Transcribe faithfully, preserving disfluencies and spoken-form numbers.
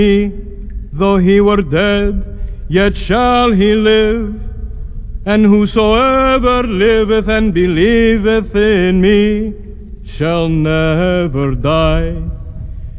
Though he were dead, yet shall he live. And whosoever liveth and believeth in me shall never die.